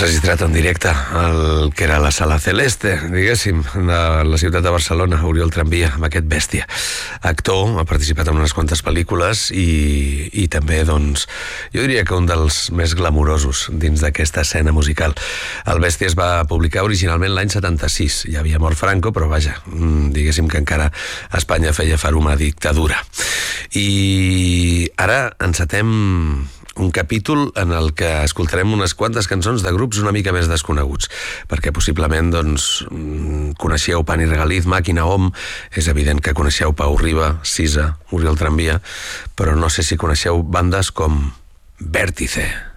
enregistrat en directe el que era la Sala Celeste, diguéssim, de la ciutat de Barcelona, Oriol Tramvia, amb aquest bèstia. Actor, ha participat en unes quantes pel·lícules i també, doncs, jo diria que un dels més glamurosos dins d'aquesta escena musical. El bèstia es va publicar originalment l'any 76, ja havia mort Franco, però vaja, diguéssim que encara a Espanya feia far una dictadura. I ara encetem un capítol en el que escoltarem unes quantes cançons de grups una mica més desconeguts, perquè possiblement doncs, coneixeu Pan i Regaliz, Màquina, Om, és evident que coneixeu Pau Riba, Sisa, Oriol Tramvia, però no sé si coneixeu bandes com Vértice.